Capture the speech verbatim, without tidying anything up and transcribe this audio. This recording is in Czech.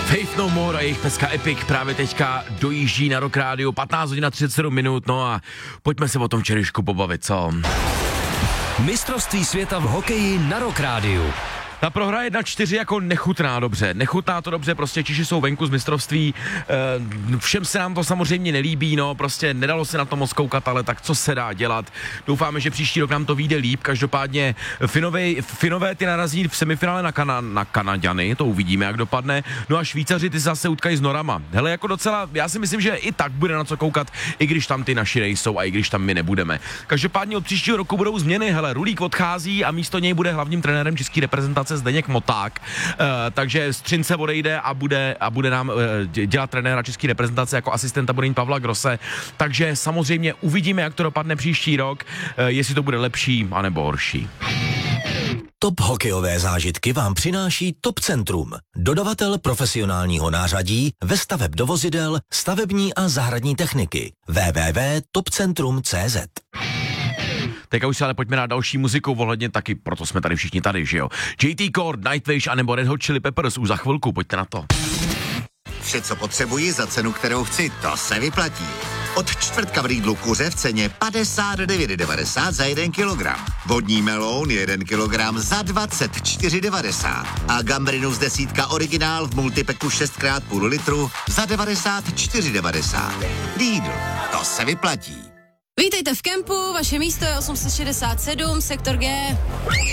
Faith No More a jejich peska Epic právě teďka dojíždí na Rock Radio, patnáct hodin a třicet sedm minut, no a pojďme se o tom včerejšku pobavit, co? Mistrovství světa v hokeji na Rock Radio. Ta prohra jedna čtyři jako nechutná dobře, nechutná to dobře, prostě Češi jsou venku z mistrovství, e, všem se nám to samozřejmě nelíbí, no, prostě nedalo se na to moc koukat, ale tak co se dá dělat. Doufáme, že příští rok nám to vyjde líp, každopádně Finové, Finové ty narazí v semifinále na, kana, na Kanaďany, to uvidíme, jak dopadne, no a Švýcaři ty zase utkají s Norama. Hele, jako docela, já si myslím, že i tak bude na co koukat, i když tam ty naši nejsou a i když tam my nebudeme. Každopádně od příštího roku budou změny, hele, Rulík odchází a místo něj bude hlavním trenérem české reprezentace Zdeněk Moták, uh, takže Střince odejde a bude, a bude nám uh, dělat trenéra české reprezentace jako asistenta bude Pavla Grosse, takže samozřejmě uvidíme, jak to dopadne příští rok, uh, jestli to bude lepší anebo horší. Top hokejové zážitky vám přináší Top Centrum, dodavatel profesionálního nářadí ve staveb do vozidel, stavební a zahradní techniky. w w w tečka top centrum tečka c z. Teďka už se ale pojďme na další muziku, ohledně taky, proto jsme tady všichni tady, že jo. J T Core, Nightwish anebo Red Hot Chili Peppers, už za chvilku, pojďte na to. Vše, co potřebuji za cenu, kterou chci, to se vyplatí. Od čtvrtka v Lidlu kuře v ceně padesát devět devadesát za jeden kilogram. Vodní meloun jeden kilogram za dvacet čtyři devadesát. A gambrinus desítka originál v multipeku šest krát půl litru za devadesát čtyři devadesát. Lidl, to se vyplatí. Vítejte v kempu, vaše místo je osm set šedesát sedm, sektor G.